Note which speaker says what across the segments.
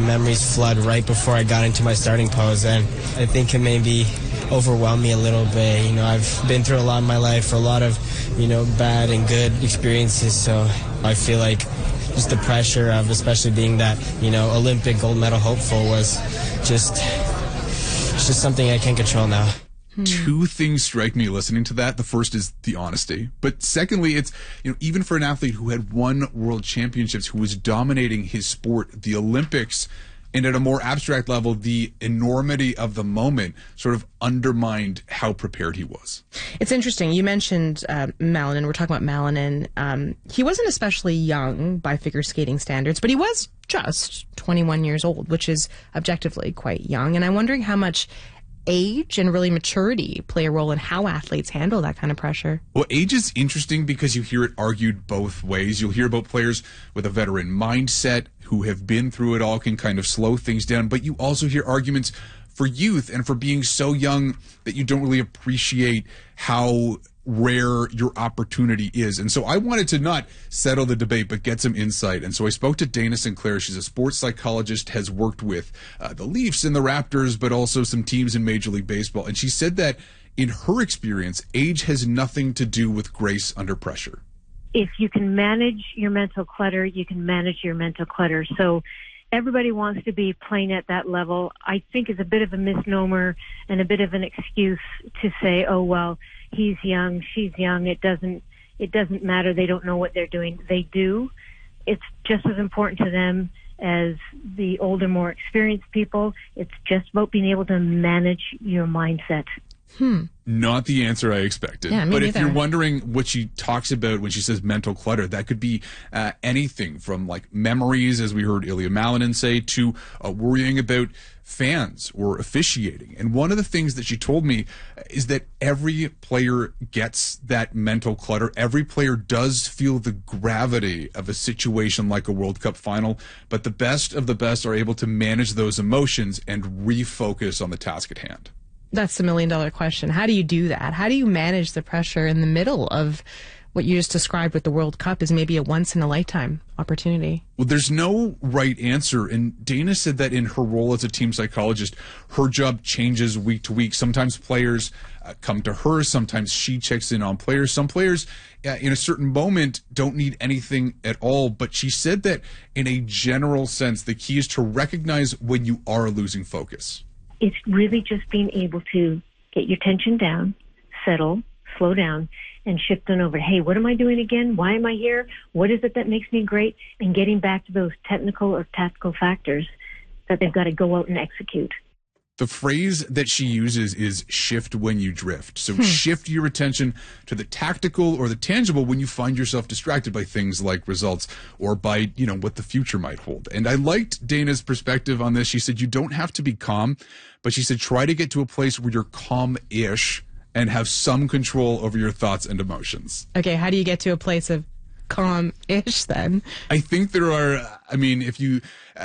Speaker 1: memories flood right before I got into my starting pose, and I think it maybe overwhelmed me a little bit. I've been through a lot in my life, a lot of, bad and good experiences, so I feel like just the pressure of especially being that, Olympic gold medal hopeful was just something I can't control now.
Speaker 2: Two things strike me listening to that. The first is the honesty. But secondly, it's, even for an athlete who had won world championships, who was dominating his sport, the Olympics, and at a more abstract level, the enormity of the moment sort of undermined how prepared he was.
Speaker 3: It's interesting. You mentioned Malinin. We're talking about Malinin. He wasn't especially young by figure skating standards, but he was just 21 years old, which is objectively quite young. And I'm wondering how much age and really maturity play a role in how athletes handle that kind of pressure.
Speaker 2: Well, age is interesting because you hear it argued both ways. You'll hear about players with a veteran mindset who have been through it all, can kind of slow things down, but you also hear arguments for youth and for being so young that you don't really appreciate how rare your opportunity is. And so I wanted to not settle the debate, but get some insight. And so I spoke to Dana Sinclair. She's a sports psychologist, has worked with the Leafs and the Raptors, but also some teams in Major League Baseball. And she said that in her experience, age has nothing to do with grace under pressure.
Speaker 4: If you can manage your mental clutter, you can manage your mental clutter. So everybody wants to be playing at that level. I think is a bit of a misnomer and a bit of an excuse to say, oh, well, he's young, she's young. It doesn't matter. They don't know what they're doing. They do. It's just as important to them as the older, more experienced people. It's just about being able to manage your mindset.
Speaker 2: Not the answer I expected.
Speaker 3: Yeah,
Speaker 2: but
Speaker 3: neither.
Speaker 2: if you're wondering what she talks about when she says mental clutter, that could be anything from like memories, as we heard Ilya Malinin say, to worrying about fans or officiating. And one of the things that she told me is that every player gets that mental clutter. Every player does feel the gravity of a situation like a World Cup final, but the best of the best are able to manage those emotions and refocus on the task at hand.
Speaker 3: That's the million-dollar question. How do you do that? How do you manage the pressure in the middle of what you just described with the World Cup is maybe a once-in-a-lifetime opportunity?
Speaker 2: Well, there's no right answer. And Dana said that in her role as a team psychologist, her job changes week to week. Sometimes players come to her. Sometimes she checks in on players. Some players in a certain moment don't need anything at all. But she said that in a general sense, the key is to recognize when you are losing focus.
Speaker 4: It's really just being able to get your tension down, settle, slow down, and shift on over. Hey, what am I doing again? Why am I here? What is it that makes me great? And getting back to those technical or tactical factors that they've got to go out and execute.
Speaker 2: The phrase that she uses is shift when you drift. So shift your attention to the tactical or the tangible when you find yourself distracted by things like results or by, what the future might hold. And I liked Dana's perspective on this. She said, you don't have to be calm, but she said, try to get to a place where you're calm-ish and have some control over your thoughts and emotions.
Speaker 3: Okay, how do you get to a place of calm-ish then?
Speaker 2: I think there are, if you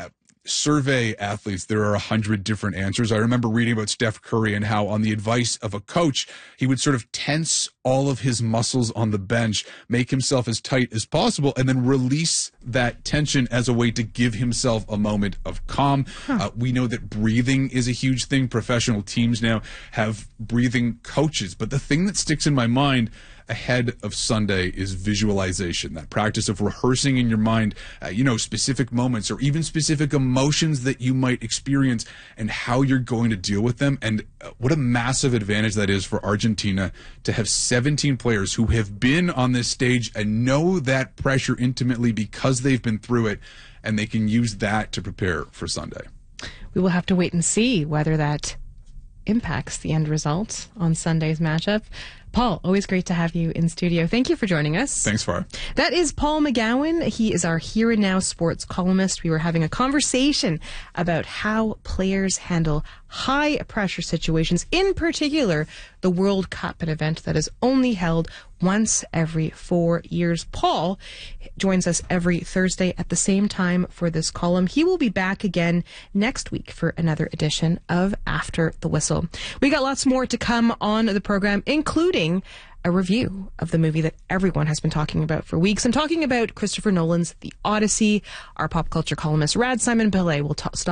Speaker 2: survey athletes, there are 100 different answers. I remember reading about Steph Curry and how on the advice of a coach, he would sort of tense all of his muscles on the bench, make himself as tight as possible, and then release that tension as a way to give himself a moment of calm. We know that breathing is a huge thing. Professional teams now have breathing coaches. But the thing that sticks in my mind ahead of Sunday is visualization, that practice of rehearsing in your mind, specific moments or even specific emotions that you might experience and how you're going to deal with them. And what a massive advantage that is for Argentina to have 17 players who have been on this stage and know that pressure intimately because they've been through it, and they can use that to prepare for Sunday.
Speaker 3: We will have to wait and see whether that impacts the end result on Sunday's matchup. Paul, always great to have you in studio. Thank you for joining us.
Speaker 2: Thanks, Farah.
Speaker 3: That is Paul McGowan. He is our Here and Now sports columnist. We were having a conversation about how players handle high pressure situations, in particular the World Cup, an event that is only held once every 4 years. Paul joins us every Thursday at the same time for this column. He will be back again next week for another edition of After the Whistle. We got lots more to come on the program, including a review of the movie that everyone has been talking about for weeks. I'm talking about Christopher Nolan's The Odyssey. Our pop culture columnist Rad Simon Pillay will stop